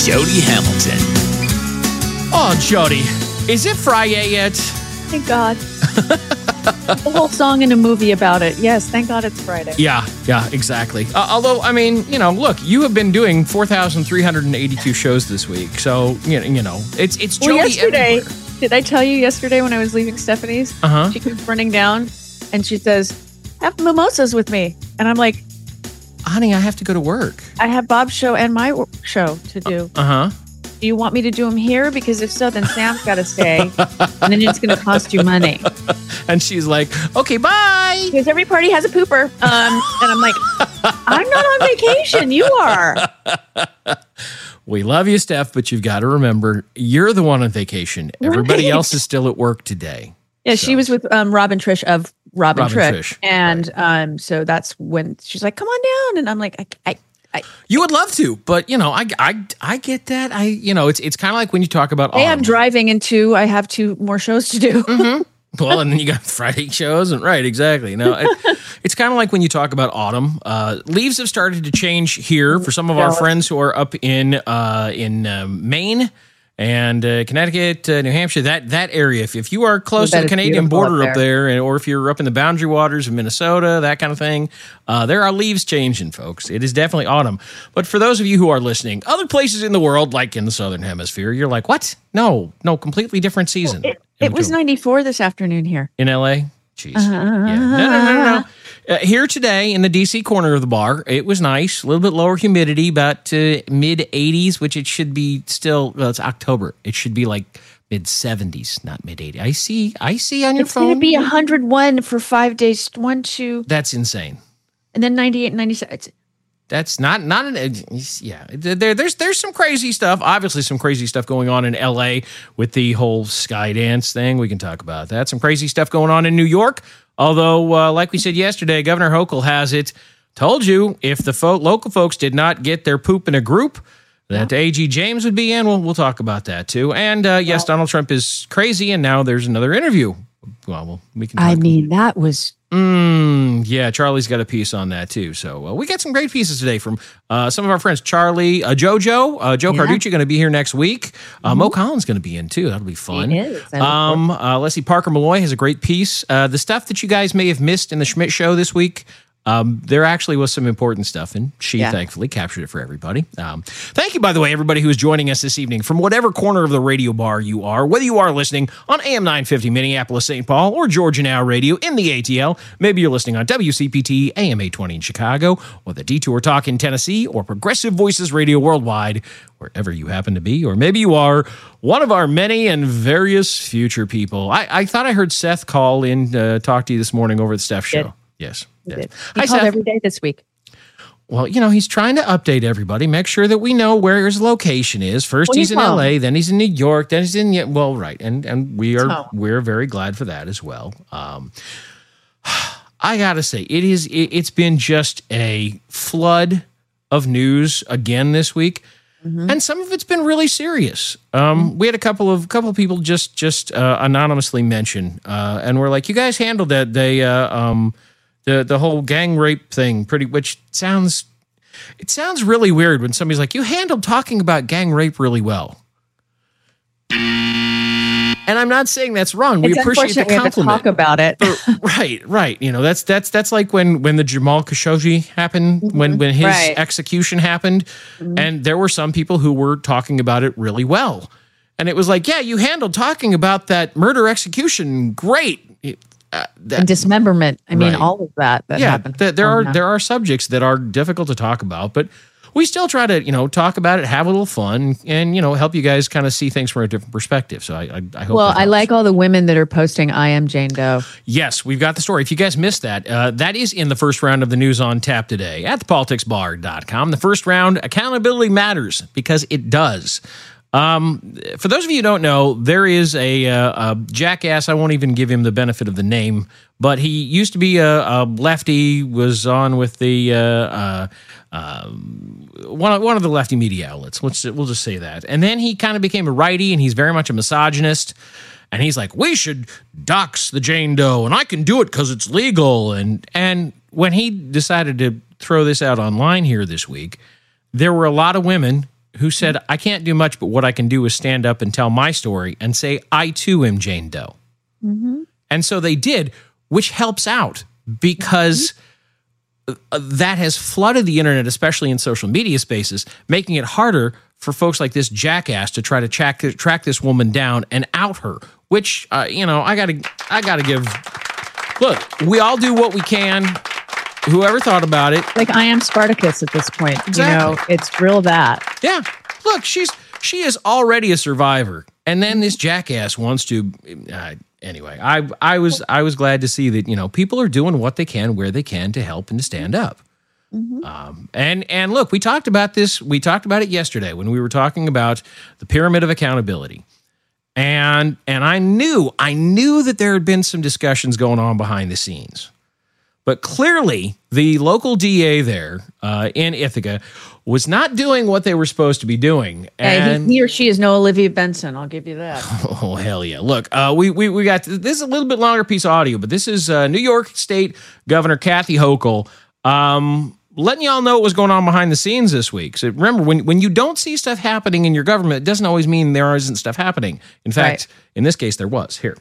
Jody Hamilton. Oh, Jody, is it Friday yet? Thank God. The whole song and a movie about it. Yes, thank God it's Friday. Yeah, exactly. Although, I mean, look, you have been doing 4,382 shows this week, so it's Jody. Well, yesterday, everywhere. did I tell you yesterday when I was leaving Stephanie's? She comes running down and she says, "Have mimosas with me," and I'm like, "Honey, I have to go to work. I have Bob's show and my show to do. Do you want me to do them here? Because if so, then Sam's got to stay, and then it's going to cost you money." And she's like, "Okay, bye." Because every party has a pooper. And I'm like, "I'm not on vacation. You are." We love you, Steph, but you've got to remember, you're the one on vacation. Everybody else is still at work today. Yeah, she was with Rob and Trish of Rob and Trish. And so that's when she's like, "Come on down." And I'm like, I you would love to, but I get that. It's kind of like when you talk about. Hey, I'm driving, and I have 2 more shows to do. Well, and then you got Friday shows, and right, exactly. No, it's kind of like when you talk about autumn. Leaves have started to change here for some of our friends who are up in Maine and Connecticut, New Hampshire, that area. If you are close to the Canadian border up there, or if you're up in the boundary waters of Minnesota, that kind of thing, there are leaves changing, folks. It is definitely autumn. But for those of you who are listening, other places in the world, like in the Southern Hemisphere, you're like, what? No, completely different season. It was 94 this afternoon here. In LA? Jeez. Yeah. No. Here today in the DC corner of the bar, it was nice. A little bit lower humidity, about mid 80s, which it should be still. Well, it's October. It should be like mid 70s, not mid 80s. I see on your phone. It's going to be 101 for 5 days. 1, 2. That's insane. And then 98 and 97. That's not yeah. There's some crazy stuff. Obviously, some crazy stuff going on in L.A. with the whole Skydance thing. We can talk about that. Some crazy stuff going on in New York. Although, like we said yesterday, Governor Hochul has it. Told you if the local folks did not get their poop in a group, that A.G. James would be in. We'll talk about that too. And yes, Donald Trump is crazy. And now there's another interview. Well, we can. That was. Yeah, Charlie's got a piece on that too. So we got some great pieces today from some of our friends. Charlie, Joe Carducci going to be here next week. Mo Collins going to be in too. That'll be fun. He is. Let's see. Parker Malloy has a great piece. The stuff that you guys may have missed in the Schmidt Show this week. There actually was some important stuff, and she thankfully captured it for everybody. Thank you, by the way, everybody who is joining us this evening from whatever corner of the radio bar you are, whether you are listening on AM 950 Minneapolis, St. Paul, or Georgia Now Radio in the ATL. Maybe you're listening on WCPT AM 820 in Chicago, or the Detour Talk in Tennessee, or Progressive Voices Radio worldwide, wherever you happen to be, or maybe you are one of our many and various future people. I thought I heard Seth call in talk to you this morning over at the Steph Show. Yes. He called every day this week. Well, he's trying to update everybody, make sure that we know where his location is. First, he's in LA, then he's in New York, then he's in right, and we're very glad for that as well. I gotta say, it's been just a flood of news again this week, and some of it's been really serious. We had a couple of people just anonymously mention, and we're like, you guys handled that. The whole gang rape thing which sounds really weird when somebody's like, you handled talking about gang rape really well. And I'm not saying that's wrong. We appreciate the compliment. We have to talk about it. Right. That's like when the Jamal Khashoggi happened, when his execution happened, and there were some people who were talking about it really well. And it was like, yeah, you handled talking about that murder execution great. And dismemberment. I mean, all of that happened. There are subjects that are difficult to talk about, but we still try to, talk about it, have a little fun, and, help you guys kind of see things from a different perspective. So I hope. Well, I like all the women that are posting, I am Jane Doe. Yes, we've got the story. If you guys missed that, that is in the first round of the news on tap today at thepoliticsbar.com. The first round, accountability matters because it does. For those of you who don't know, there is a jackass. I won't even give him the benefit of the name, but he used to be a lefty, was on with the one of the lefty media outlets. We'll just say that. And then he kind of became a righty, and he's very much a misogynist. And he's like, we should dox the Jane Doe, and I can do it because it's legal. And when he decided to throw this out online here this week, there were a lot of women who said, I can't do much, but what I can do is stand up and tell my story and say, I too am Jane Doe. Mm-hmm. And so they did, which helps out because that has flooded the internet, especially in social media spaces, making it harder for folks like this jackass to try to track this woman down and out her, which, I gotta give, look, we all do what we can. Whoever thought about it. Like I am Spartacus at this point. Exactly. It's real that. Yeah. Look, she is already a survivor. And then this jackass wants to, anyway, I was glad to see that, people are doing what they can, where they can to help and to stand up. Mm-hmm. And look, we talked about this. We talked about it yesterday when we were talking about the pyramid of accountability. And I knew that there had been some discussions going on behind the scenes. But clearly, the local DA there in Ithaca was not doing what they were supposed to be doing. And he or she is no Olivia Benson. I'll give you that. Oh, hell yeah. Look, we got this is a little bit longer piece of audio, but this is New York State Governor Kathy Hochul letting y'all know what was going on behind the scenes this week. So remember, when you don't see stuff happening in your government, it doesn't always mean there isn't stuff happening. In fact, in this case, there was. Here.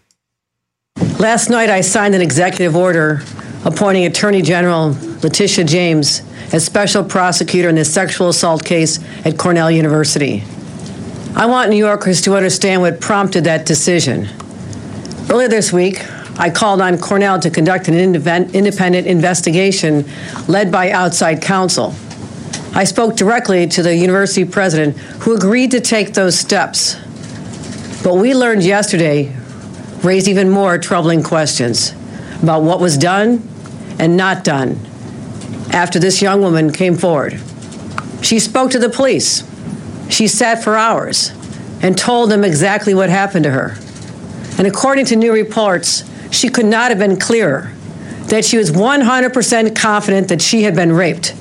Last night, I signed an executive order appointing Attorney General Letitia James as special prosecutor in the sexual assault case at Cornell University. I want New Yorkers to understand what prompted that decision. Earlier this week, I called on Cornell to conduct an independent investigation led by outside counsel. I spoke directly to the university president, who agreed to take those steps. But we learned yesterday raised even more troubling questions about what was done and not done after this young woman came forward. She spoke to the police. She sat for hours and told them exactly what happened to her. And according to new reports, she could not have been clearer that she was 100% confident that she had been raped.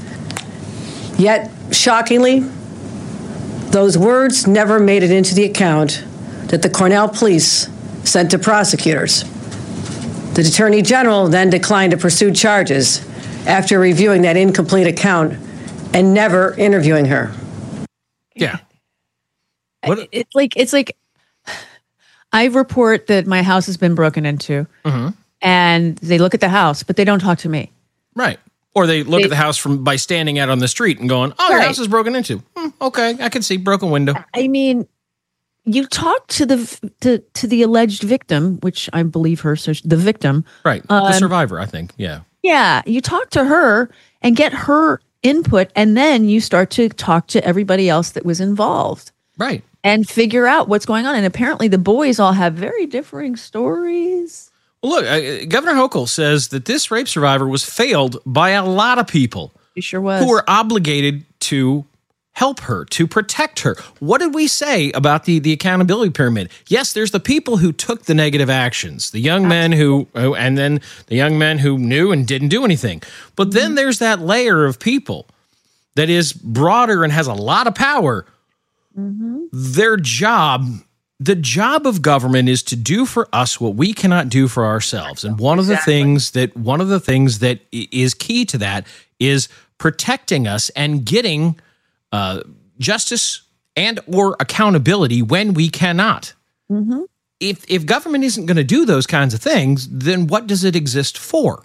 Yet, shockingly, those words never made it into the account that the Cornell police sent to prosecutors. The Attorney General then declined to pursue charges after reviewing that incomplete account and never interviewing her. Yeah. It's like I report that my house has been broken into, and they look at the house, but they don't talk to me. Right. Or they look at the house by standing out on the street and going, "Oh, your house is broken into." Okay, I can see broken window. I mean, you talk to the alleged victim, which I believe her, so the victim, right? The survivor, I think. Yeah. Yeah, you talk to her and get her input, and then you start to talk to everybody else that was involved, right? And figure out what's going on. And apparently, the boys all have very differing stories. Well, look, Governor Hochul says that this rape survivor was failed by a lot of people. He sure was. Who were obligated to help her, to protect her. What did we say about the accountability pyramid? Yes, there's the people who took the negative actions, the young men who, and then the young men who knew and didn't do anything. But then there's that layer of people that is broader and has a lot of power. Their job, the job of government, is to do for us what we cannot do for ourselves. And one of the things that is key to that is protecting us and getting justice and or accountability when we cannot. If government isn't going to do those kinds of things, then what does it exist for?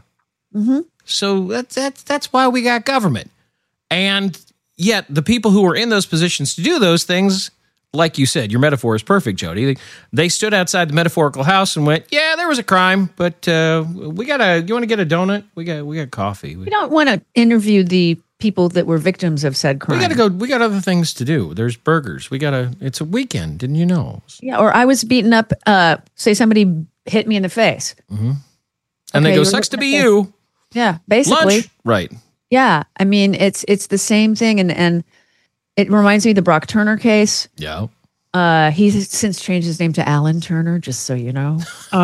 So that's why we got government. And yet the people who are in those positions to do those things, like you said, your metaphor is perfect, Jody. They stood outside the metaphorical house and went, "Yeah, there was a crime, but you want to get a donut? We got coffee. We don't want to interview the people that were victims of said crime. We got other things to do. There's burgers. It's a weekend, didn't you know?" Yeah, or I was beaten up, say somebody hit me in the face. And they go, "Sucks to be you." Yeah, basically. Lunch. Right. Yeah. I mean, it's the same thing. And it reminds me of the Brock Turner case. Yeah. He's since changed his name to Alan Turner, just so you know.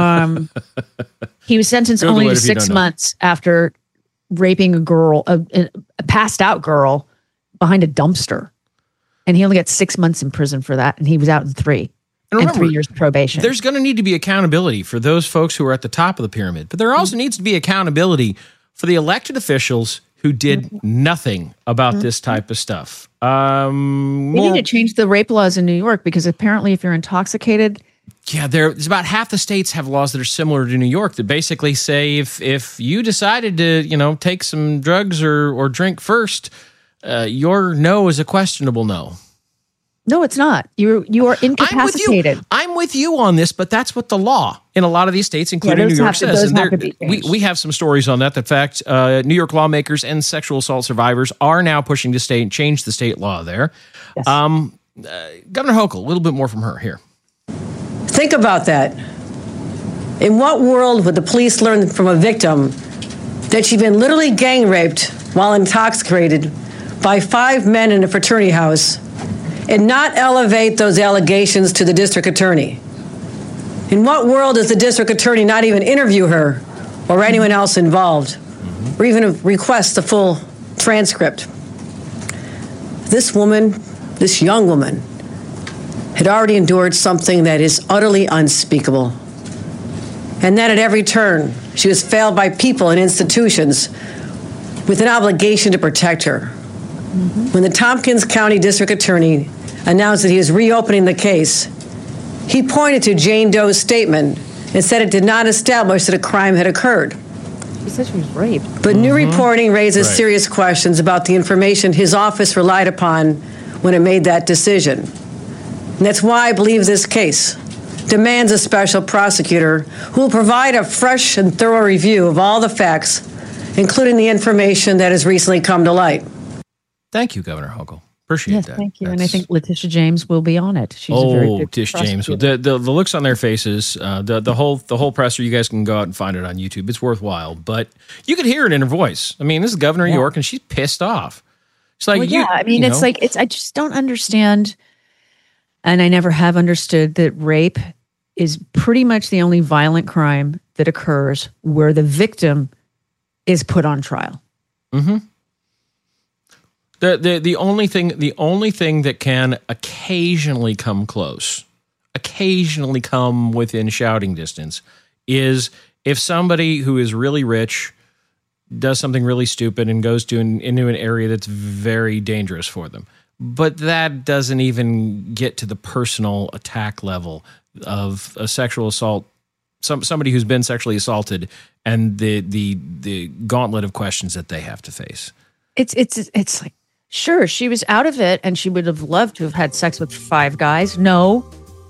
He was sentenced only to 6 months after raping a girl, a passed out girl, behind a dumpster. And he only got 6 months in prison for that. And he was out in 3. And remember, 3 years probation. There's going to need to be accountability for those folks who are at the top of the pyramid. But there also needs to be accountability for the elected officials who did nothing about this type of stuff. They need to change the rape laws in New York because apparently if you're intoxicated... Yeah, there's about half the states have laws that are similar to New York that basically say if you decided to, take some drugs or drink first, your no is a questionable no. No, it's not. You are incapacitated. I'm with you on this, but that's what the law in a lot of these states, including New York, says. And we have some stories on that. In fact, New York lawmakers and sexual assault survivors are now pushing to change the state law there. Yes. Governor Hochul, a little bit more from her here. Think about that. In what world would the police learn from a victim that she'd been literally gang raped while intoxicated by 5 men in a fraternity house and not elevate those allegations to the district attorney? In what world does the district attorney not even interview her or anyone else involved, or even request the full transcript? This young woman, had already endured something that is utterly unspeakable. And that at every turn, she was failed by people and institutions with an obligation to protect her. When the Tompkins County District Attorney announced that he was reopening the case, he pointed to Jane Doe's statement and said it did not establish that a crime had occurred. He said she was raped. But new reporting raises serious questions about the information his office relied upon when it made that decision. And that's why I believe this case demands a special prosecutor who will provide a fresh and thorough review of all the facts, including the information that has recently come to light. Thank you, Governor Hochul. Appreciate that. Thank you. And I think Letitia James will be on it. She's a very good Tish James. The looks on their faces, the whole presser, you guys can go out and find it on YouTube. It's worthwhile. But you could hear it in her voice. I mean, this is Governor of New York, and she's pissed off. It's like, I just don't understand. And I never have understood that rape is pretty much the only violent crime that occurs where the victim is put on trial. Mm-hmm. The only thing that can occasionally come close, occasionally come within shouting distance, is if somebody who is really rich does something really stupid and goes into an area that's very dangerous for them. But that doesn't even get to the personal attack level of a sexual assault, somebody who's been sexually assaulted, and the gauntlet of questions that they have to face. It's like, sure, she was out of it and she would have loved to have had sex with 5 guys. No.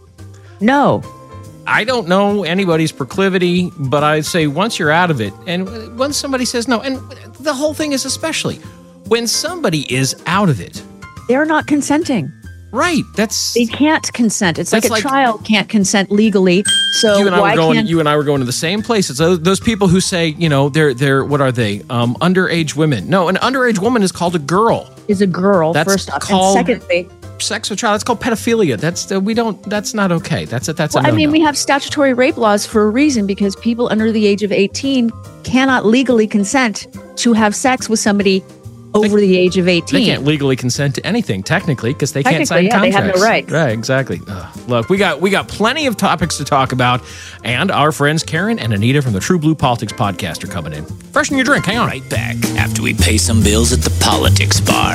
I don't know anybody's proclivity, but I'd say once you're out of it, and once somebody says no, and the whole thing is especially when somebody is out of it. They're not consenting. Right. They can't consent. It's like a child can't consent legally. So you and I were going to the same place. It's those people who say, they're what are they? Underage women. No, an underage woman is called a girl. Is a girl, that's first off. Called and secondly, sex with child. That's called pedophilia. That's not okay. That's a no-no. I mean, we have statutory rape laws for a reason because people under the age of 18 cannot legally consent to have sex with somebody over the age of 18. They can't legally consent to anything, technically, because they can't sign contracts. They have no rights. Right, exactly. Look, we got plenty of topics to talk about, and our friends Karen and Anita from the True Blue Politics podcast are coming in. Freshen your drink. Hang on. Right back after we pay some bills at the Politics Bar.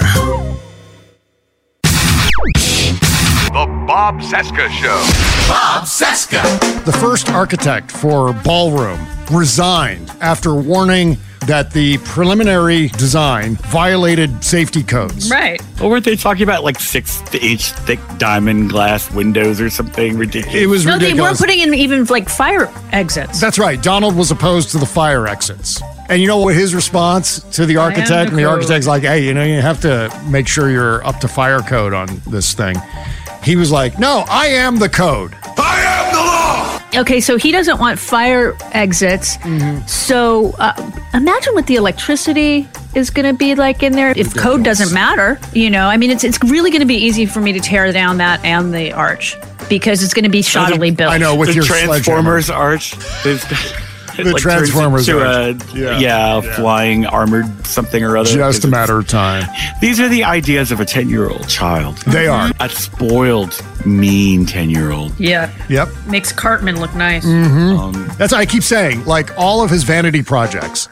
The Bob Cesca Show. Bob Cesca. The first architect for Ballroom resigned after warning that the preliminary design violated safety codes. Right. Or weren't they talking about like 6-inch thick diamond glass windows or something ridiculous? It was ridiculous. No, they weren't putting in even like fire exits. That's right. Donald was opposed to the fire exits. And you know what his response to the architect? And the architect's like, hey, you have to make sure you're up to fire code on this thing. He was like, no, I am the code. I am the law! Okay, so he doesn't want fire exits. Mm-hmm. So imagine what the electricity is going to be like in there if code doesn't matter. I mean, it's really going to be easy for me to tear down that and the arch because it's going to be shoddily built. I know, with the your Transformers arch. The Transformers arch. Flying armored something or other. Just a matter of time. These are the ideas of a 10-year-old child. They are. A spoiled, mean 10-year-old. Yeah. Yep. Makes Cartman look nice. Mm-hmm. That's what I keep saying. Like all of his vanity projects,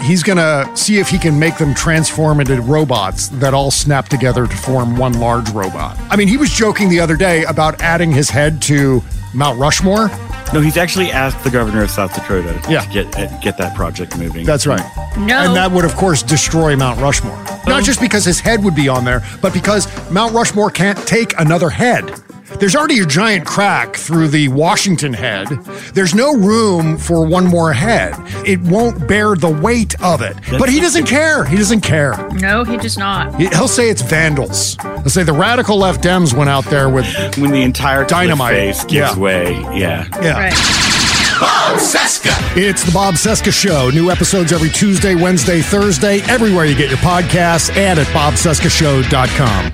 he's going to see if he can make them transform into robots that all snap together to form one large robot. I mean, he was joking the other day about adding his head to Mount Rushmore. No, he's actually asked the governor of South Dakota Yeah. to get that project moving. That's right. No. And that would, of course, destroy Mount Rushmore. Not just because his head would be on there, but because Mount Rushmore can't take another head. There's already a giant crack through the Washington head. There's no room for one more head. It won't bear the weight of it. But he doesn't care. He doesn't care. No, he does not. He'll say it's vandals. He'll say the radical left Dems went out there with when the entire dynamite face gives way. Yeah. Right. Bob Cesca. It's the Bob Cesca Show. New episodes every Tuesday, Wednesday, Thursday, everywhere you get your podcasts and at bobcescashow.com.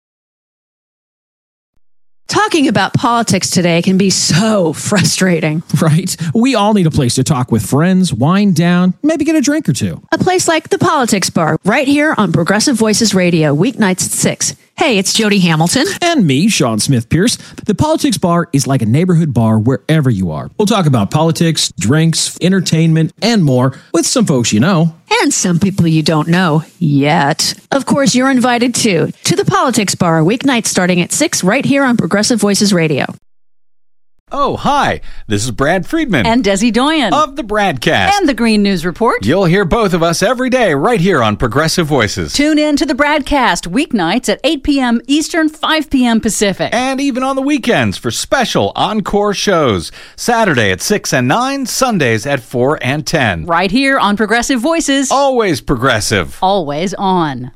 Talking about politics today can be so frustrating. Right? We all need a place to talk with friends, wind down, maybe get a drink or two. A place like the Politics Bar, right here on Progressive Voices Radio, weeknights at 6. Hey, it's Jody Hamilton. And me, Sean Smith Pierce. The Politics Bar is like a neighborhood bar wherever you are. We'll talk about politics, drinks, entertainment, and more with some folks you know. And some people you don't know yet. Of course, you're invited too to the Politics Bar, weeknights starting at 6 right here on Progressive Voices Radio. Oh, hi. This is Brad Friedman. And Desi Doyen. Of the Bradcast. And the Green News Report. You'll hear both of us every day right here on Progressive Voices. Tune in to the Bradcast weeknights at 8 p.m. Eastern, 5 p.m. Pacific. And even on the weekends for special encore shows. Saturday at 6 and 9, Sundays at 4 and 10. Right here on Progressive Voices. Always progressive. Always on.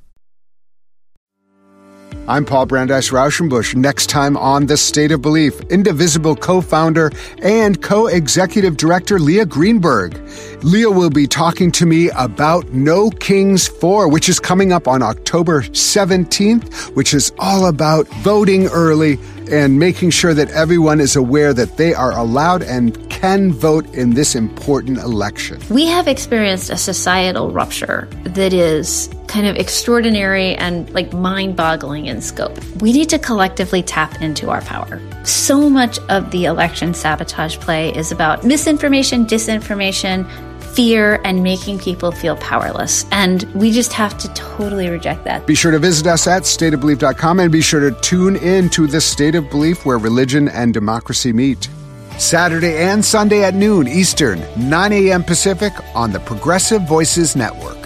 I'm Paul Brandeis Rauschenbusch. Next time on The State of Belief, Indivisible co-founder and co-executive director Leah Greenberg. Leah will be talking to me about No Kings 4, which is coming up on October 17th, which is all about voting early and making sure that everyone is aware that they are allowed and can vote in this important election. We have experienced a societal rupture that is kind of extraordinary and like mind-boggling in scope. We need to collectively tap into our power. So much of the election sabotage play is about misinformation, disinformation, fear, and making people feel powerless. And we just have to totally reject that. Be sure to visit us at stateofbelief.com and be sure to tune in to The State of Belief, where religion and democracy meet. Saturday and Sunday at noon Eastern, 9 a.m. Pacific on the Progressive Voices Network.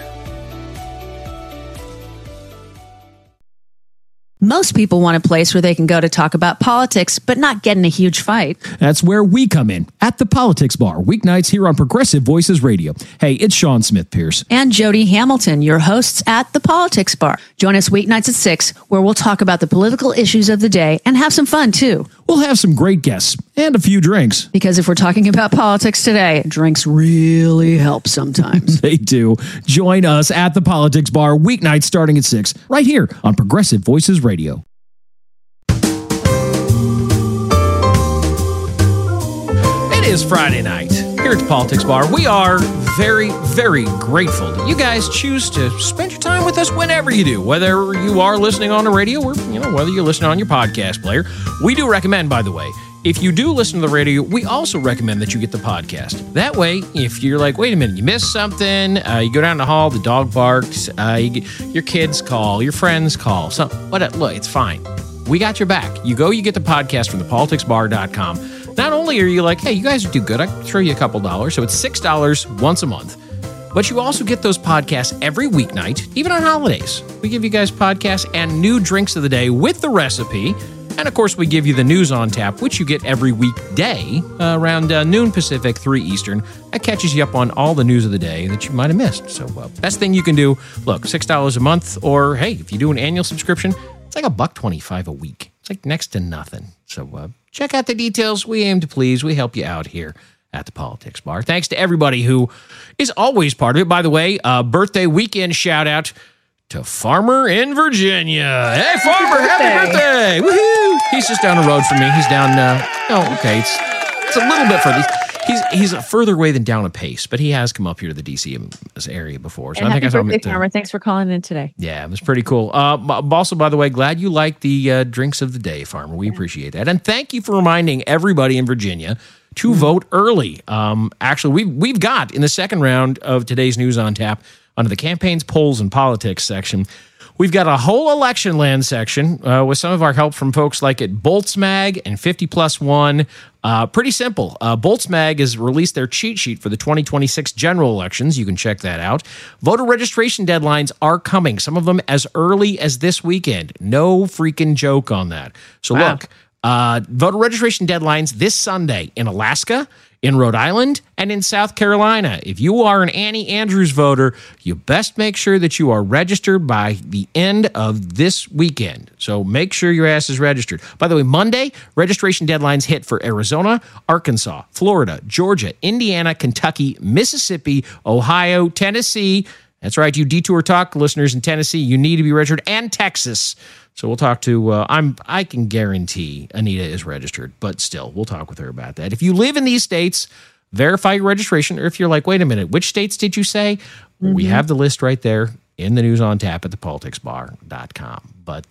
Most people want a place where they can go to talk about politics, but not get in a huge fight. That's where we come in, at the Politics Bar, weeknights here on Progressive Voices Radio. Hey, it's Sean Smith Pierce. And Jody Hamilton, your hosts at the Politics Bar. Join us weeknights at 6, where we'll talk about the political issues of the day and have some fun, too. We'll have some great guests and a few drinks. Because if we're talking about politics today, drinks really help sometimes. They do. Join us at the Politics Bar, weeknights starting at 6, right here on Progressive Voices Radio. It is Friday night here at the Politics Bar. We are very, very grateful that you guys choose to spend your time with us whenever you do, whether you are listening on the radio or whether you're listening on your podcast player. We do recommend, by the way, if you do listen to the radio, we also recommend that you get the podcast. That way, if you're like, wait a minute, you missed something, you go down the hall, the dog barks, your kids call, your friends call, look, it's fine. We got your back. You get the podcast from thepoliticsbar.com. Not only are you like, hey, you guys do good, I can throw you a couple dollars, so it's $6 once a month. But you also get those podcasts every weeknight, even on holidays. We give you guys podcasts and new drinks of the day with the recipe. And of course, we give you the news on tap, which you get every weekday around noon Pacific, 3 Eastern. That catches you up on all the news of the day that you might have missed. So best thing you can do, look, $6 a month, or hey, if you do an annual subscription, it's like $1.25 a week. It's like next to nothing. So check out the details. We aim to please. We help you out here at the Politics Bar. Thanks to everybody who is always part of it. By the way, birthday weekend shout out to Farmer in Virginia. Hey, Farmer, happy birthday. Woohoo! He's just down the road from me. He's down, it's a little bit further. He's further away than down a pace, but he has come up here to the D.C. area before. So and I think happy birthday, Farmer. Thanks for calling in today. Yeah, it was pretty cool. Also, by the way, glad you liked the drinks of the day, Farmer. We appreciate that. And thank you for reminding everybody in Virginia to vote early. Actually, we've got in the second round of today's News on Tap, under the campaigns, polls, and politics section, we've got a whole election land section with some of our help from folks like at Bolts Mag and 50+1. Pretty simple. Bolts Mag has released their cheat sheet for the 2026 general elections. You can check that out. Voter registration deadlines are coming, some of them as early as this weekend. No freaking joke on that. So look, voter registration deadlines this Sunday in Alaska, in Rhode Island, and in South Carolina. If you are an Annie Andrews voter, you best make sure that you are registered by the end of this weekend. So make sure your ass is registered. By the way, Monday, registration deadlines hit for Arizona, Arkansas, Florida, Georgia, Indiana, Kentucky, Mississippi, Ohio, Tennessee. That's right, you Detour Talk listeners in Tennessee, you need to be registered, and Texas. So we'll talk to, I can guarantee Anita is registered, but still, we'll talk with her about that. If you live in these states, verify your registration. Or if you're like, wait a minute, which states did you say? Mm-hmm. We have the list right there in the News on Tap at thepoliticsbar.com. But,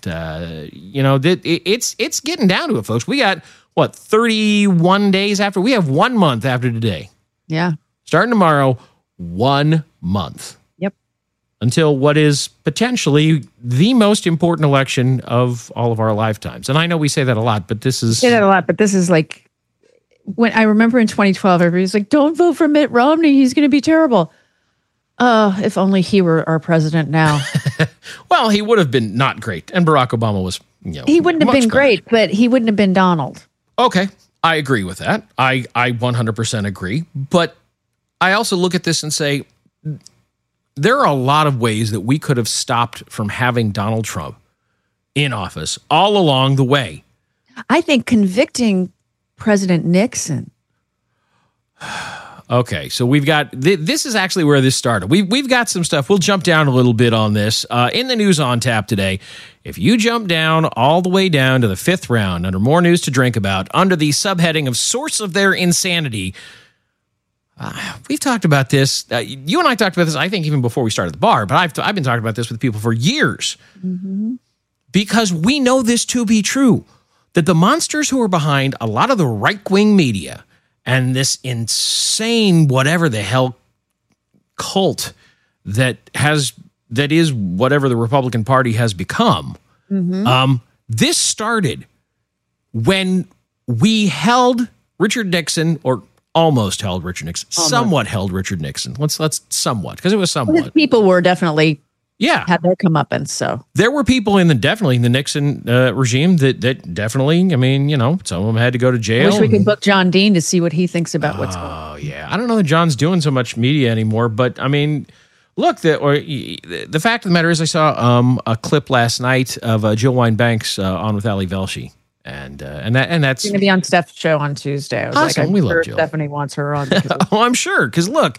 it's getting down to it, folks. We got, 31 days after? We have 1 month after today. Yeah. Starting tomorrow, 1 month. Until what is potentially the most important election of all of our lifetimes. And I know we say that a lot, but this is... say that a lot, but this is like... when I remember in 2012, everybody's like, don't vote for Mitt Romney. He's going to be terrible. If only he were our president now. Well, he would have been not great. And Barack Obama was, he wouldn't have been great, but he wouldn't have been Donald. Okay, I agree with that. I 100% agree. But I also look at this and say... there are a lot of ways that we could have stopped from having Donald Trump in office all along the way. I think convicting President Nixon. Okay, so we've got, this is actually where this started. We've got some stuff. We'll jump down a little bit on this. In the News on Tap today, if you jump down all the way down to the 5th round under More News to Drink About, under the subheading of Source of Their Insanity, we've talked about this. You and I talked about this, I think, even before we started the bar, but I've been talking about this with people for years. Mm-hmm. Because we know this to be true, that the monsters who are behind a lot of the right-wing media and this insane whatever the hell cult that is whatever the Republican Party has become, this started when we held Richard Nixon, or almost held Richard Nixon. Somewhat held Richard Nixon. Let's somewhat, because it was somewhat. People were definitely had their comeuppance. So there were people in the Nixon regime that definitely. I mean, some of them had to go to jail. I wish we could book John Dean to see what he thinks about what's going on. Oh yeah, I don't know that John's doing so much media anymore, but I mean, look, the fact of the matter is, I saw a clip last night of Jill Wine-Banks on with Ali Velshi. And that's going to be on Steph's show on Tuesday. I was awesome. I'm sure Stephanie wants her on. Oh, I'm sure. Because look,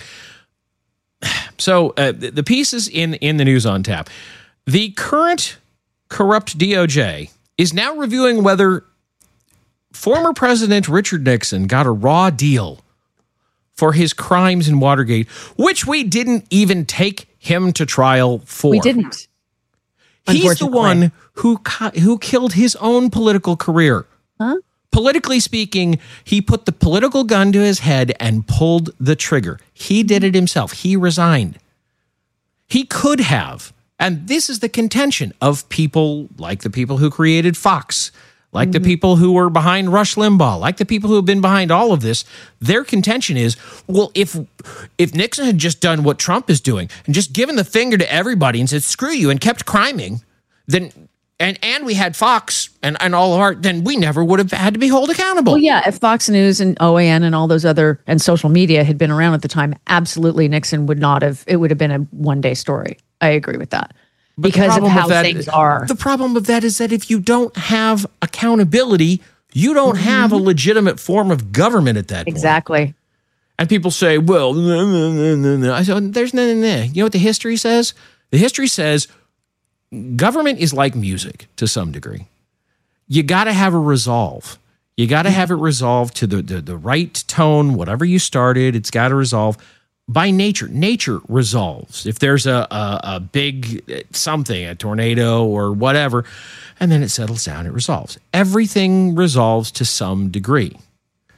so the pieces in the News on Tap, the current corrupt DOJ is now reviewing whether former President Richard Nixon got a raw deal for his crimes in Watergate, which we didn't even take him to trial for. We didn't. He's the one who killed his own political career. Huh? Politically speaking, he put the political gun to his head and pulled the trigger. He did it himself. He resigned. He could have, and this is the contention of people like the people who created Fox, like the people who were behind Rush Limbaugh, like the people who have been behind all of this. Their contention is, well, if Nixon had just done what Trump is doing and just given the finger to everybody and said, screw you, and kept criming, then and we had Fox and all of our, then we never would have had to be held accountable. Well, yeah, if Fox News and OAN and all those other, and social media had been around at the time, absolutely Nixon would not have, it would have been a one-day story. I agree with that. But because of how things are. The problem of that is that if you don't have accountability, you don't have a legitimate form of government at that point. Exactly. And people say, well, I said, there's no. You know what the history says? The history says government is like music to some degree. You got to have a resolve. You got to have it resolved to the right tone, whatever you started, it's got to resolve. By nature resolves. If there's a big something, a tornado or whatever, and then it settles down, it resolves. Everything resolves to some degree.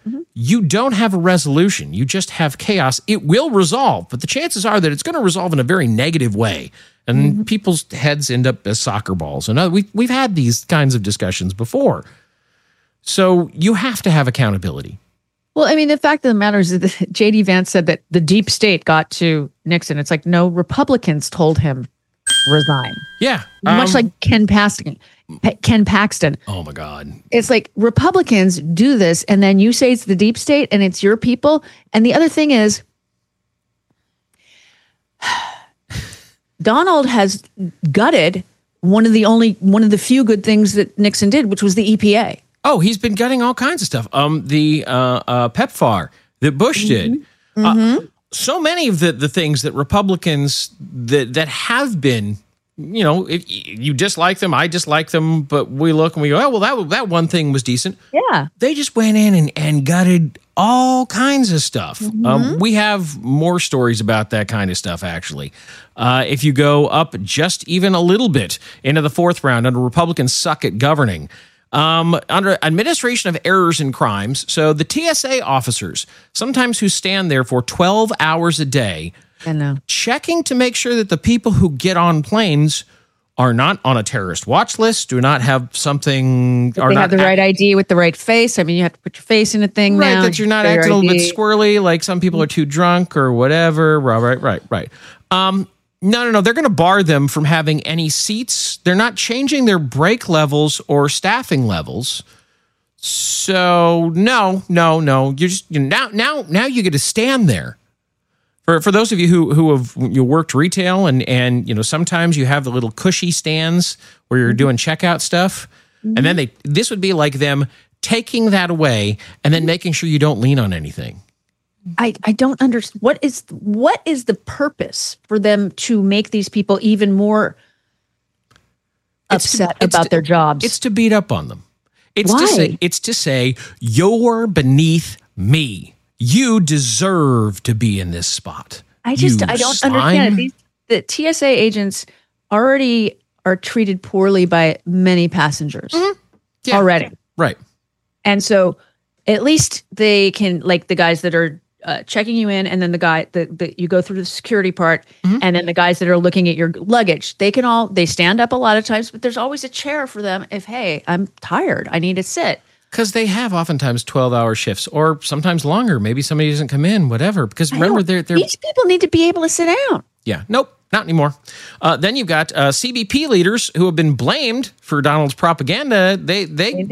you don't have a resolution. You just have chaos. It will resolve, but the chances are that it's going to resolve in a very negative way. And people's heads end up as soccer balls. And we've had these kinds of discussions before. So you have to have accountability. Well, I mean, the fact of the matter is that J.D. Vance said that the deep state got to Nixon. It's like, no, Republicans told him resign. Yeah. Much like Ken Paxton. Oh, my God. It's like Republicans do this, and then you say it's the deep state and it's your people. And the other thing is, Donald has gutted one of the few good things that Nixon did, which was the EPA. Oh, he's been gutting all kinds of stuff. The PEPFAR that Bush did. So many of the things that Republicans that have been, if you dislike them, I dislike them, but we look and we go, oh, well, that one thing was decent. Yeah. They just went in and gutted all kinds of stuff. We have more stories about that kind of stuff, actually. If you go up just even a little bit into the fourth round under Republicans suck at governing, under administration of errors and crimes. So the TSA officers, sometimes who stand there for 12 hours a day, checking to make sure that the people who get on planes are not on a terrorist watch list, do not have something... They have the right ID with the right face. I mean, you have to put your face in a thing now. Right, that you're not acting a little bit squirrely, like some people are too drunk or whatever. Right. No. They're going to bar them from having any seats. They're not changing their break levels or staffing levels. So no. You're just now you get to stand there. For those of you who have worked retail and sometimes you have the little cushy stands where you're doing checkout stuff, and then this would be like them taking that away and then making sure you don't lean on anything. I don't understand. What is the purpose for them to make these people even more upset about their jobs? It's to beat up on them. Why? It's to say you're beneath me. You deserve to be in this spot. I don't understand it. The TSA agents already are treated poorly by many passengers already. Right. And so at least they can, like the guys that are checking you in, and then the guy that you go through the security part, and then the guys that are looking at your luggage, they stand up a lot of times, but there's always a chair for them if, hey, I'm tired, I need to sit. Because they have oftentimes 12-hour shifts, or sometimes longer. Maybe somebody doesn't come in, whatever. Because remember, these people need to be able to sit down. Yeah, nope, not anymore. Then you've got CBP leaders who have been blamed for Donald's propaganda. They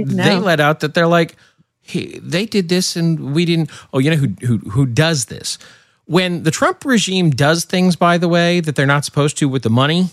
let out that they're like, hey, they did this and we didn't. Oh, you know who does this? When the Trump regime does things, by the way, that they're not supposed to with the money,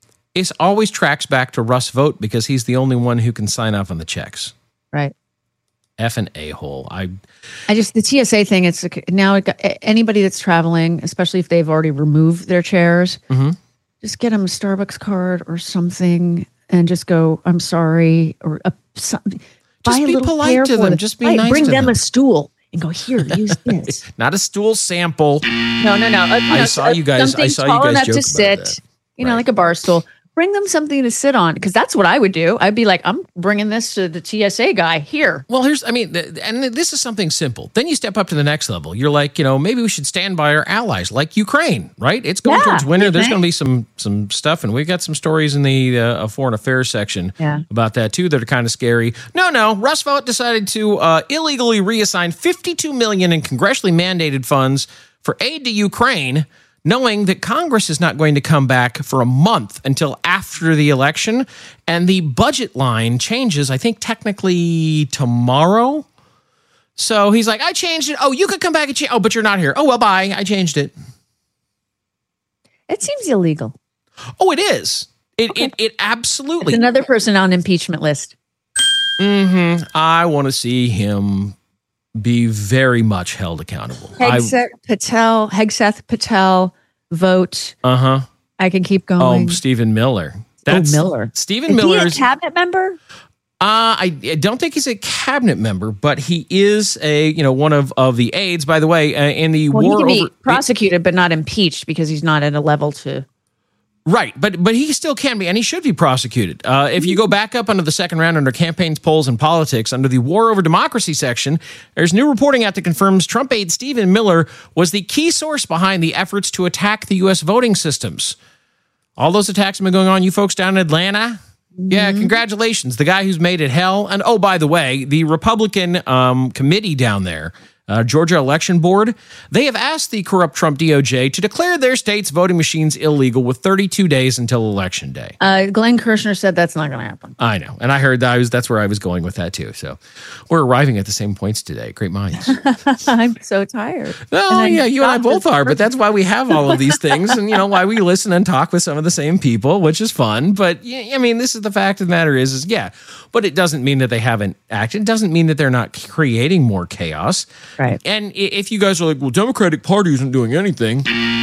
it always tracks back to Russ Vought because he's the only one who can sign off on the checks. Right. Effing a-hole. The TSA thing, it's now anybody that's traveling, especially if they've already removed their chairs, just get them a Starbucks card or something and just go, I'm sorry, or something. Just be polite to them. Just be nice to them. Bring them a stool and go, here, use this. Not a stool sample. No. I saw you guys joke about to sit, that. Like a bar stool. Bring them something to sit on, because that's what I would do. I'd be like, I'm bringing this to the TSA guy here. Well, and this is something simple. Then you step up to the next level. You're like, maybe we should stand by our allies, like Ukraine, right? It's going towards winter. There's going to be some stuff, and we've got some stories in the foreign affairs section about that too that are kind of scary. No. Russ Vought decided to illegally reassign $52 million in congressionally mandated funds for aid to Ukraine, knowing that Congress is not going to come back for a month until after the election, and the budget line changes, I think, technically tomorrow. So he's like, I changed it. Oh, you could come back and change. Oh, but you're not here. Oh, well, bye. I changed it. It seems illegal. Oh, it is. It absolutely. It's another person on impeachment list. I want to see him be very much held accountable. Hegseth Patel, Vote. I can keep going. Oh, Stephen Miller. Miller. Stephen Miller is he a cabinet member? I don't think he's a cabinet member, but he is one of the aides. By the way, in the war he can be over prosecuted, but not impeached because he's not at a level to. Right, but he still can be, and he should be prosecuted. If you go back up under the second round under campaigns, polls, and politics, under the War Over Democracy section, there's new reporting out that confirms Trump aide Stephen Miller was the key source behind the efforts to attack the U.S. voting systems. All those attacks have been going on. You folks down in Atlanta? Yeah, congratulations. The guy who's made it hell. And oh, by the way, the Republican committee down there, Georgia Election Board, they have asked the corrupt Trump DOJ to declare their state's voting machines illegal with 32 days until Election Day. Glenn Kirshner said that's not going to happen. I know. And I heard that's where I was going with that too. So we're arriving at the same points today. Great minds. I'm so tired. Oh, yeah, you and I both are. But that's why we have all of these things and, why we listen and talk with some of the same people, which is fun. But, I mean, this is the fact of the matter is yeah. But it doesn't mean that they haven't acted. It doesn't mean that they're not creating more chaos. Right. And if you guys are like, well, Democratic Party isn't doing anything.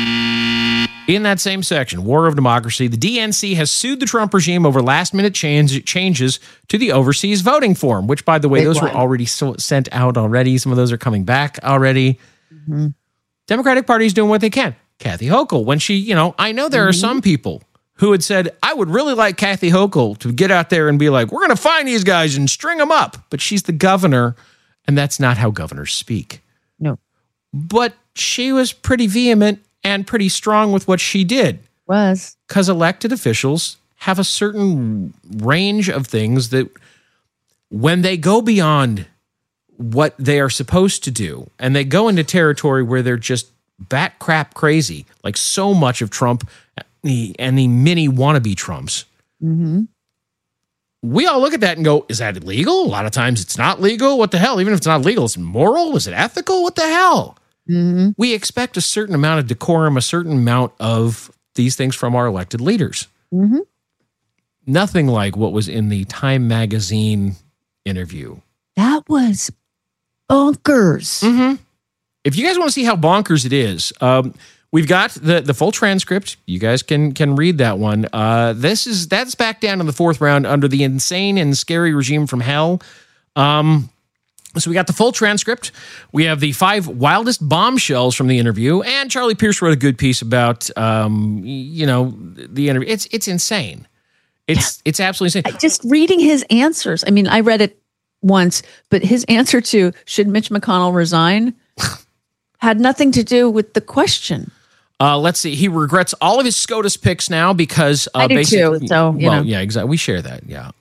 In that same section, War of Democracy, the DNC has sued the Trump regime over last-minute changes to the overseas voting form, which, by the way, those were already sent out already. Some of those are coming back already. Mm-hmm. Democratic Party is doing what they can. Kathy Hochul, when she, I know there are some people who had said, I would really like Kathy Hochul to get out there and be like, we're going to find these guys and string them up. But she's the governor, and that's not how governors speak. No. But she was pretty vehement and pretty strong with what she did. Was. Because elected officials have a certain range of things that when they go beyond what they are supposed to do, and they go into territory where they're just bat crap crazy, like so much of Trump and the many wannabe Trumps. Mm-hmm. We all look at that and go, is that illegal? A lot of times it's not legal. What the hell? Even if it's not legal, it's moral? Is it ethical? What the hell? Mm-hmm. We expect a certain amount of decorum, a certain amount of these things from our elected leaders. Mm-hmm. Nothing like what was in the Time magazine interview. That was bonkers. Mm-hmm. If you guys want to see how bonkers it is, we've got the full transcript. You guys can read that one. That's back down in the fourth round under the insane and scary regime from hell. So we got the full transcript. We have the 5 wildest bombshells from the interview, and Charlie Pierce wrote a good piece about the interview. It's insane. It's absolutely insane. Just reading his answers. I mean, I read it once, but his answer to should Mitch McConnell resign had nothing to do with the question. Let's see. He regrets all of his SCOTUS picks now because I do too. So yeah, exactly. We share that. Yeah.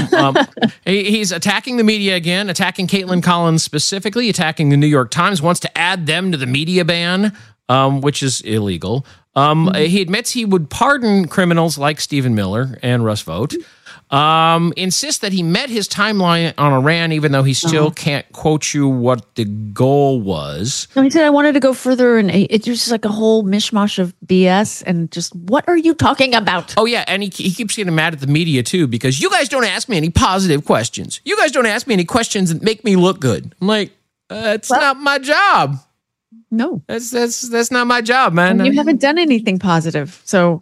He's attacking the media again, attacking Caitlin Collins specifically, attacking the New York Times. Wants to add them to the media ban, which is illegal. He admits he would pardon criminals like Stephen Miller and Russ Vought. Insists that he met his timeline on Iran, even though he still can't quote you what the goal was. No, he said, I wanted to go further, and it's just like a whole mishmash of BS, and just, what are you talking about? Oh, yeah, and he keeps getting mad at the media, too, because you guys don't ask me any positive questions. You guys don't ask me any questions that make me look good. I'm like, that's not my job. No. That's not my job, man. And you haven't done anything positive, so...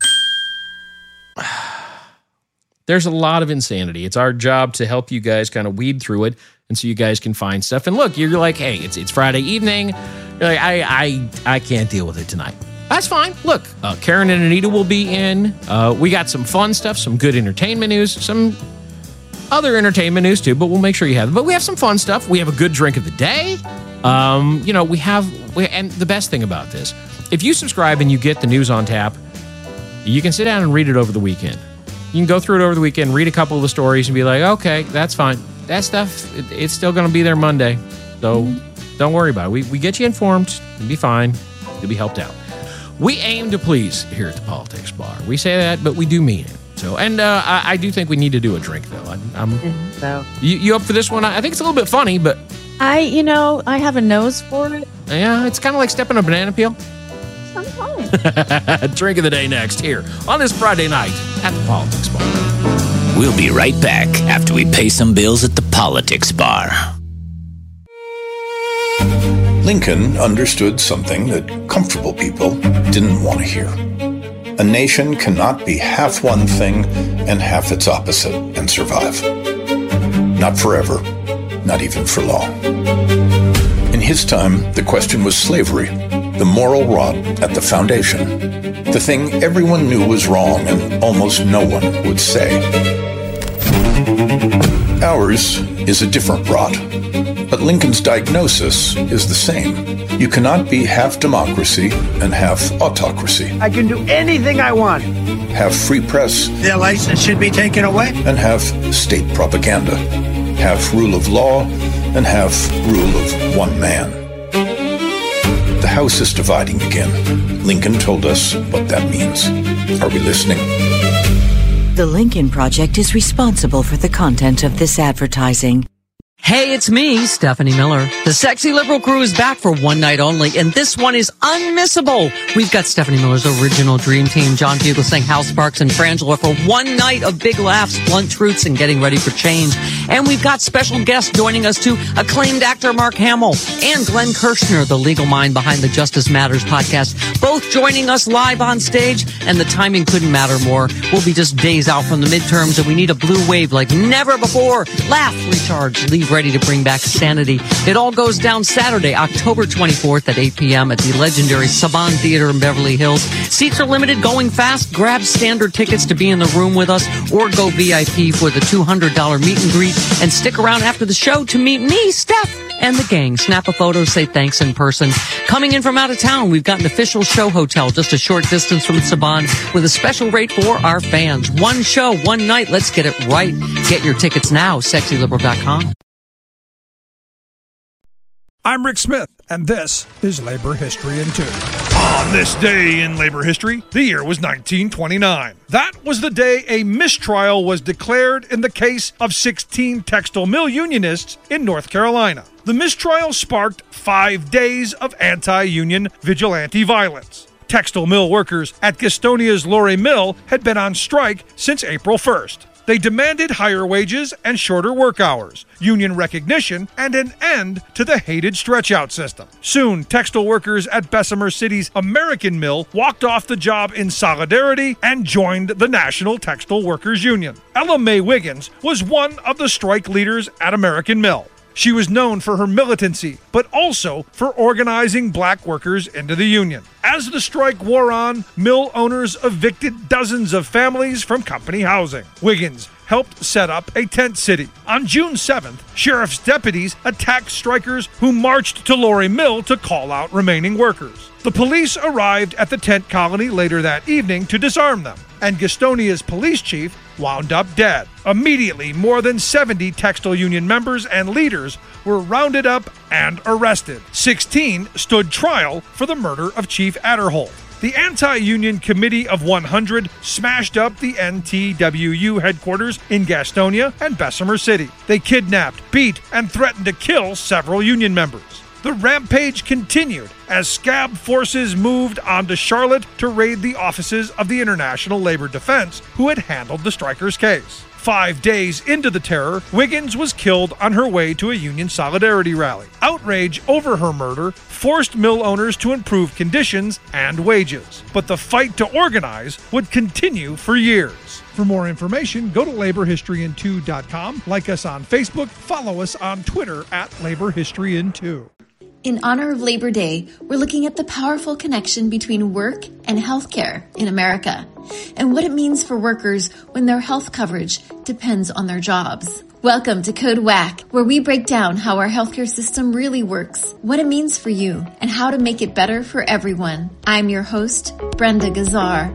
There's a lot of insanity. It's our job to help you guys kind of weed through it, and so you guys can find stuff. And look, you're like, hey, it's Friday evening. You're like, I can't deal with it tonight. That's fine. Look, Karen and Anita will be in. We got some fun stuff, some good entertainment news, some other entertainment news too, but we'll make sure you have it. But we have some fun stuff. We have a good drink of the day. And the best thing about this, if you subscribe and you get the news on tap, you can sit down and read it over the weekend. You can go through it over the weekend, read a couple of the stories, and be like, okay, that's fine. That stuff, it's still going to be there Monday. So don't worry about it. We get you informed. You'll be fine. You'll be helped out. We aim to please here at the Politics Bar. We say that, but we do mean it. So, and I do think we need to do a drink, though. You up for this one? I think it's a little bit funny, but... I have a nose for it. Yeah, it's kind of like stepping on a banana peel. I'm fine. Drink of the day next here on this Friday night at the Politics Bar. We'll be right back after we pay some bills at the Politics Bar. Lincoln understood something that comfortable people didn't want to hear. A nation cannot be half one thing and half its opposite and survive. Not forever, not even for long. In his time, the question was slavery. The moral rot at the foundation. The thing everyone knew was wrong and almost no one would say. Ours is a different rot, but Lincoln's diagnosis is the same. You cannot be half democracy and half autocracy. I can do anything I want. Have free press. Their license should be taken away. And have state propaganda. Have rule of law and have rule of one man. The House is dividing again. Lincoln told us what that means. Are we listening? The Lincoln Project is responsible for the content of this advertising. Hey, it's me, Stephanie Miller. The Sexy Liberal crew is back for one night only, and this one is unmissable. We've got Stephanie Miller's original dream team, John Fugelsang, Hal Sparks, and Frangela for one night of big laughs, blunt truths, and getting ready for change. And we've got special guests joining us too, acclaimed actor Mark Hamill and Glenn Kirshner, the legal mind behind the Justice Matters podcast, both joining us live on stage, and the timing couldn't matter more. We'll be just days out from the midterms, and we need a blue wave like never before. Laugh, recharge, leave ready to bring back sanity. It all goes down Saturday, October 24th at 8 p.m. at the legendary Saban Theater in Beverly Hills. Seats are limited, going fast. Grab standard tickets to be in the room with us or go VIP for the $200 meet and greet and stick around after the show to meet me, Steph, and the gang. Snap a photo, say thanks in person. Coming in from out of town, we've got an official show hotel just a short distance from Saban with a special rate for our fans. One show, one night. Let's get it right. Get your tickets now, sexyliberal.com. I'm Rick Smith, and this is Labor History in 2. On this day in labor history, the year was 1929. That was the day a mistrial was declared in the case of 16 textile mill unionists in North Carolina. The mistrial sparked 5 days of anti-union vigilante violence. Textile mill workers at Gastonia's Lorry Mill had been on strike since April 1st. They demanded higher wages and shorter work hours, union recognition, and an end to the hated stretch-out system. Soon, textile workers at Bessemer City's American Mill walked off the job in solidarity and joined the National Textile Workers Union. Ella Mae Wiggins was one of the strike leaders at American Mill. She was known for her militancy, but also for organizing black workers into the union. As the strike wore on, mill owners evicted dozens of families from company housing. Wiggins helped set up a tent city. On June 7th, sheriff's deputies attacked strikers who marched to Lorry Mill to call out remaining workers. The police arrived at the tent colony later that evening to disarm them, and Gastonia's police chief wound up dead. Immediately, more than 70 textile union members and leaders were rounded up and arrested. 16 stood trial for the murder of Chief Adderholt. The Anti-Union Committee of 100 smashed up the NTWU headquarters in Gastonia and Bessemer City. They kidnapped, beat, and threatened to kill several union members. The rampage continued as scab forces moved onto Charlotte to raid the offices of the International Labor Defense, who had handled the strikers' case. 5 days into the terror, Wiggins was killed on her way to a union solidarity rally. Outrage over her murder forced mill owners to improve conditions and wages. But the fight to organize would continue for years. For more information, go to laborhistoryin2.com, like us on Facebook, follow us on Twitter at laborhistoryin2. In honor of Labor Day, we're looking at the powerful connection between work and healthcare in America, and what it means for workers when their health coverage depends on their jobs. Welcome to Code WAC, where we break down how our healthcare system really works, what it means for you, and how to make it better for everyone. I'm your host, Brenda Gazzar.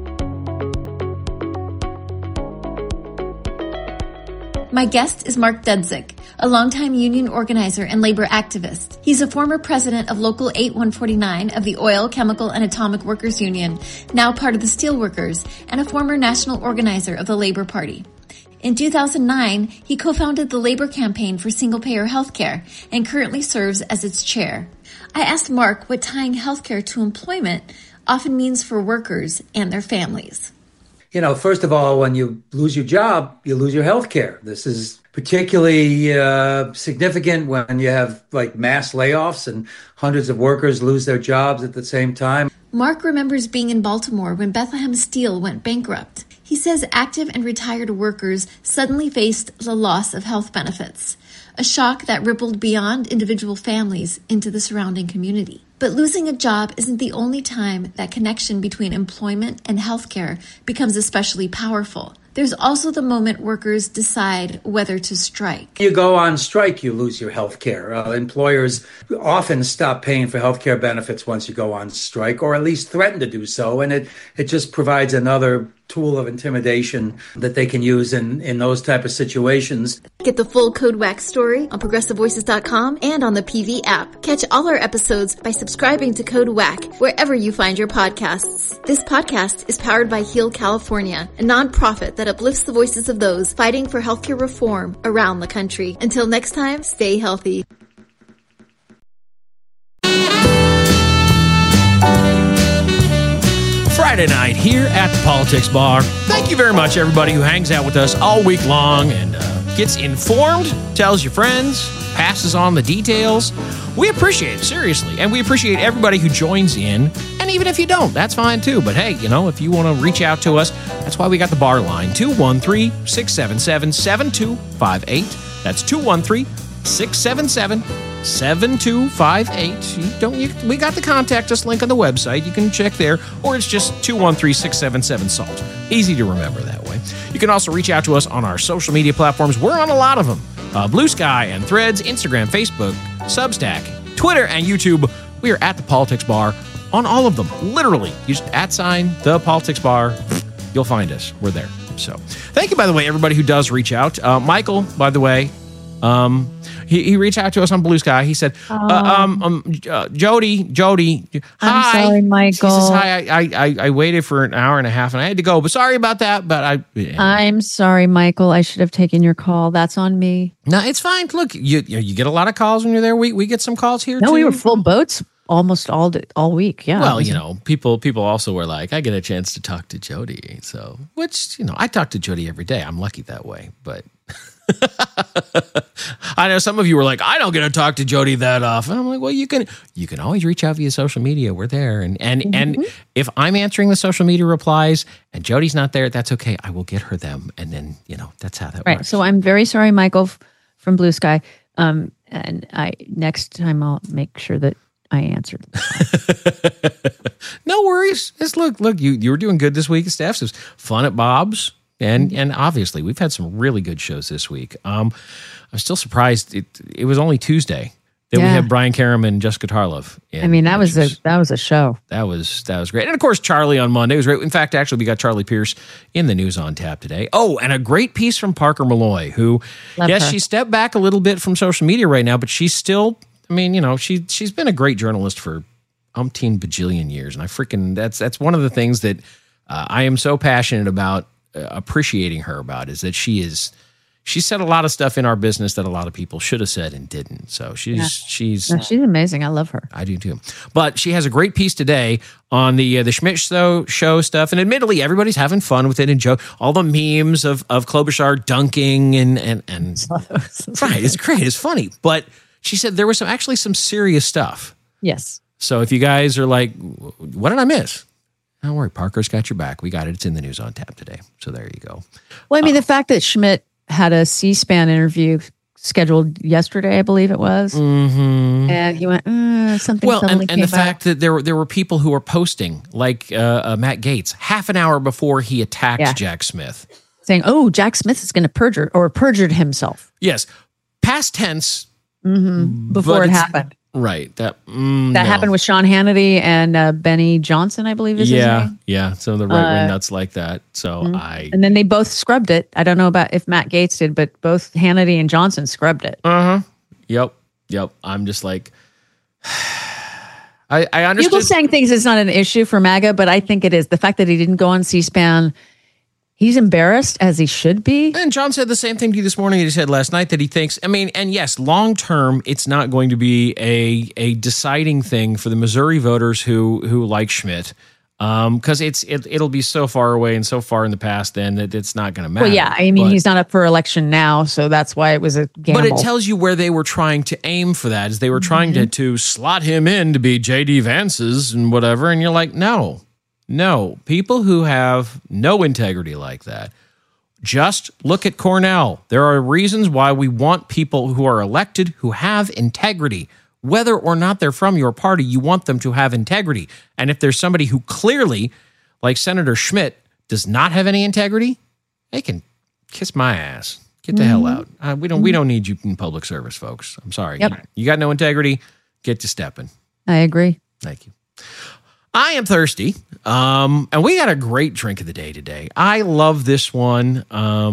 My guest is Mark Dudzik, a longtime union organizer and labor activist. He's a former president of Local 8149 of the Oil, Chemical, and Atomic Workers Union, now part of the Steelworkers, and a former national organizer of the Labor Party. In 2009, he co-founded the Labor Campaign for Single-Payer Healthcare and currently serves as its chair. I asked Mark what tying healthcare to employment often means for workers and their families. You know, first of all, when you lose your job, you lose your health care. This is particularly significant when you have like mass layoffs and hundreds of workers lose their jobs at the same time. Mark remembers being in Baltimore when Bethlehem Steel went bankrupt. He says active and retired workers suddenly faced the loss of health benefits. a shock that rippled beyond individual families into the surrounding community. But losing a job isn't the only time that connection between employment and healthcare becomes especially powerful. There's also the moment workers decide whether to strike. You go on strike, you lose your health care. Employers often stop paying for health care benefits once you go on strike, or at least threaten to do so. And it just provides another tool of intimidation that they can use in those type of situations. Get the full Code WAC story on ProgressiveVoices.com and on the PV app. Catch all our episodes by subscribing to Code WAC wherever you find your podcasts. This podcast is powered by Heal California, a nonprofit that uplifts the voices of those fighting for healthcare reform around the country. Until next time, stay healthy. Friday night here at the Politics Bar. Thank you very much, everybody who hangs out with us all week long and gets informed, tells your friends, passes on the details. We appreciate it, seriously. And we appreciate everybody who joins in. And even if you don't, that's fine too. But hey, if you want to reach out to us, that's why we got the bar line, 213-677-7258. That's 213-677-7258. We got the contact us link on the website. You can check there, or it's just 213-677-SALT. Easy to remember that way. You can also reach out to us on our social media platforms. We're on a lot of them. Blue Sky and Threads, Instagram, Facebook, Substack, Twitter, and YouTube. We are at the Politics Bar on all of them. Literally, you just @ the Politics Bar. You'll find us. We're there. So thank you, by the way, everybody who does reach out. Michael, by the way, he reached out to us on Blue Sky. He said, Jody, hi. I'm sorry, Michael. He says, hi, I waited for an hour and a half and I had to go, but sorry about that. But I'm sorry, Michael. I should have taken your call. That's on me. No, it's fine. Look, you get a lot of calls when you're there. We get some calls here, too. No, we were full boats almost all week. Yeah. Well, people also were like, I get a chance to talk to Jody. So, which, I talk to Jody every day. I'm lucky that way, but I know some of you were like, I don't get to talk to Jody that often. I'm like, well, you can always reach out via social media. We're there. And if I'm answering the social media replies and Jody's not there, that's okay. I will get her them. And then, that's how that works. So I'm very sorry, Michael from Blue Sky. And next time I'll make sure that I answered. No worries. Just look, you were doing good this week, Steph. It was fun at Bob's. And obviously, we've had some really good shows this week. I'm still surprised it was only Tuesday that we had Brian Karam and Jessica Tarlov. That was a show. That was great. And of course, Charlie on Monday was great. In fact, actually, we got Charlie Pierce in the News on Tap today. Oh, and a great piece from Parker Malloy, who, she stepped back a little bit from social media right now, but she's still, she's been a great journalist for umpteen bajillion years. And that's one of the things that I am so passionate about appreciating her about, is that she said a lot of stuff in our business that a lot of people should have said and didn't. So she's amazing. I love her. I do too. But she has a great piece today on the Schmidt show stuff. And admittedly, everybody's having fun with it and joke all the memes of Klobuchar dunking and right. It's great. It's funny. But she said there was actually some serious stuff. Yes. So if you guys are like, what did I miss? Don't worry, Parker's got your back. We got it. It's in the News on Tap today. So there you go. Well, the fact that Schmidt had a C-SPAN interview scheduled yesterday, I believe it was, and he went, something. Well, and the fact that there were people who were posting, like Matt Gaetz, half an hour before he attacked Jack Smith, saying, "Oh, Jack Smith is going to perjured himself." Yes, past tense. Before it happened. Right. That happened with Sean Hannity and Benny Johnson, I believe is his name. Yeah. Some of the right-wing nuts like that. So And then they both scrubbed it. I don't know about if Matt Gaetz did, but both Hannity and Johnson scrubbed it. Yep. I'm just like, I understood. People saying things is not an issue for MAGA, but I think it is. The fact that he didn't go on C-SPAN, he's embarrassed, as he should be. And John said the same thing to you this morning. He said last night that he thinks, and yes, long term, it's not going to be a deciding thing for the Missouri voters who like Schmidt, because it'll be so far away and so far in the past then that it's not going to matter. Well, yeah, he's not up for election now, so that's why it was a gamble. But it tells you where they were trying to aim for that, is they were trying to slot him in to be J.D. Vance's and whatever, and you're like, No, people who have no integrity like that Just look at Cornell. There are reasons why we want people who are elected who have integrity. Whether or not they're from your party, you want them to have integrity. And if there's somebody who clearly, like Senator Schmidt, does not have any integrity, they can kiss my ass. Get the hell out. We don't need you in public service, folks. I'm sorry. Yep. You got no integrity, get to stepping. I agree. Thank you. I am thirsty, and we got a great drink of the day today. I love this one.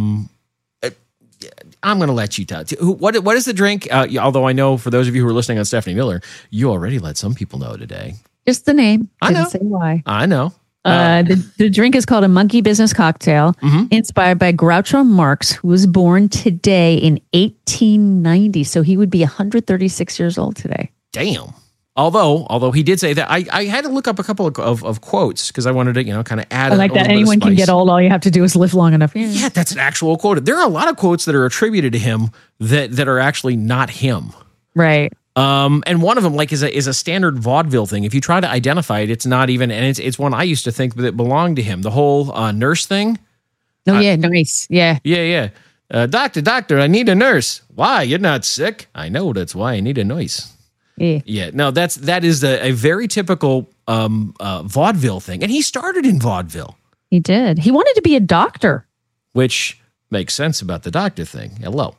I'm going to let you tell. What is the drink? Although I know for those of you who are listening on Stephanie Miller, you already let some people know today. Just the name. I know. Didn't say why. I know. The drink is called a Monkey Business Cocktail, inspired by Groucho Marx, who was born today in 1890. So he would be 136 years old today. Damn. Although he did say that, I had to look up a couple of quotes because I wanted to, kind of add. I like that. Anyone can get old. All you have to do is live long enough. Yeah, that's an actual quote. There are a lot of quotes that are attributed to him that are actually not him. Right. And one of them, like, is a standard vaudeville thing. If you try to identify it, it's not even, and it's one I used to think that belonged to him. The whole nurse thing. Oh yeah, nice. Yeah. Yeah. Doctor, I need a nurse. Why? You're not sick. I know. That's why I need a nurse. Yeah. No, that is a very typical vaudeville thing, and he started in vaudeville. He did. He wanted to be a doctor, which makes sense about the doctor thing. Hello.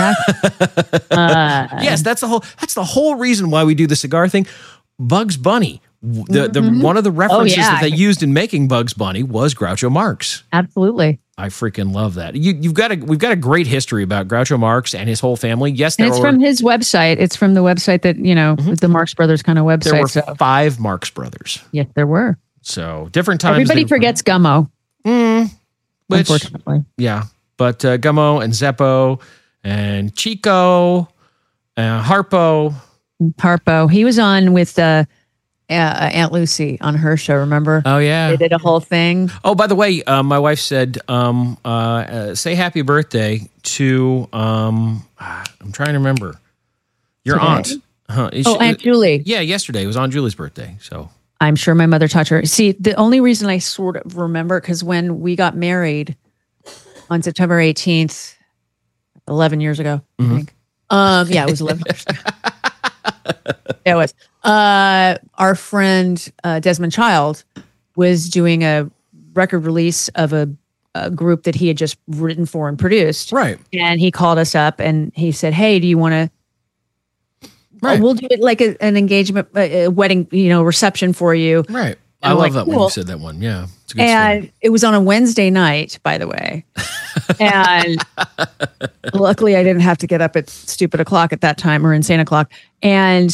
Yes, that's the whole reason why we do the cigar thing. Bugs Bunny. The one of the references that they used in making Bugs Bunny was Groucho Marx. Absolutely. I freaking love that. We've got a great history about Groucho Marx and his whole family. Yes, and it's from his website. It's from the website that, the Marx Brothers kind of website. There were 5 Marx Brothers. Yes, there were. So different times. Everybody forgets Gummo. Unfortunately. Yeah. But Gummo and Zeppo and Chico and Harpo. He was on with Aunt Lucy on her show, remember? Oh, yeah. They did a whole thing. Oh, by the way, my wife said, say happy birthday to, I'm trying to remember, your aunt. Aunt Julie. Yeah, yesterday. It was Aunt Julie's birthday, so. I'm sure my mother taught her. See, the only reason I sort of remember, because when we got married on September 18th, 11 years ago, I think. Yeah, it was 11 years ago. It was. Our friend Desmond Child was doing a record release of a group that he had just written for and produced. Right. And he called us up and he said, "Hey, do you want to? Right. We'll do it like an engagement, a wedding, reception for you." Right. I love that when you said that one. Yeah. It's a good story. It was on a Wednesday night, by the way. And luckily I didn't have to get up at stupid o'clock at that time, or insane o'clock. And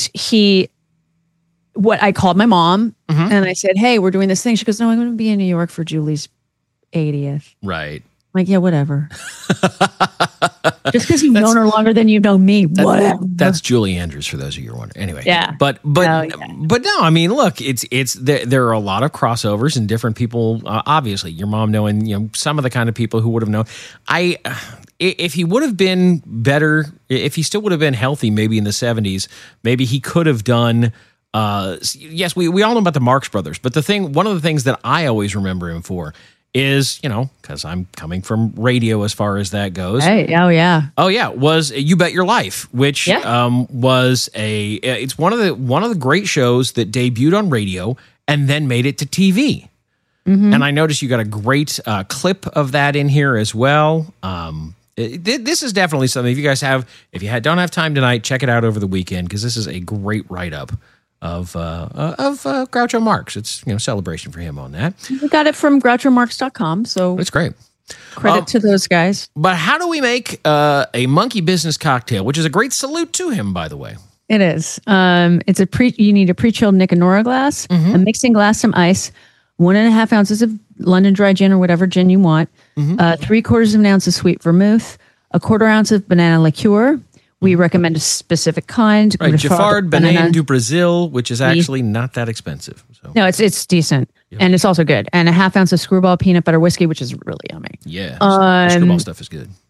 I called my mom and I said, "Hey, we're doing this thing." She goes, "No, I'm going to be in New York for Julie's 80th. Right. I'm like, yeah, whatever. Just because you've known her longer than you've known me, whatever. That's Julie Andrews, for those of you who are wondering. Anyway, yeah. But no, I mean, look, it's there are a lot of crossovers and different people. Obviously, your mom knowing some of the kind of people who would have known. If he would have been better, if he still would have been healthy, maybe in the 70s, maybe he could have done. Yes, we all know about the Marx Brothers, but one of the things that I always remember him for is, because I'm coming from radio as far as that goes. Hey, oh yeah, was You Bet Your Life, which was it's one of the great shows that debuted on radio and then made it to TV. And I noticed you got a great clip of that in here as well. This is definitely something. If you don't have time tonight, check it out over the weekend, because this is a great write-up of Groucho Marx. It's celebration for him on that. We got it from GrouchoMarx.com, so it's great. Credit to those guys. But how do we make a monkey business cocktail, which is a great salute to him, by the way? It is. It's you need a pre-chilled Nicanora glass, a mixing glass, some ice, 1.5 ounces of London dry gin or whatever gin you want, 3/4 of an ounce of sweet vermouth, 1/4 ounce of banana liqueur. We recommend a specific kind. Right, Giffard Banana do Brazil, which is actually not that expensive. So. No, it's decent. Yep. And it's also good. And 1/2 ounce of Screwball peanut butter whiskey, which is really yummy. Yeah, Screwball stuff is good.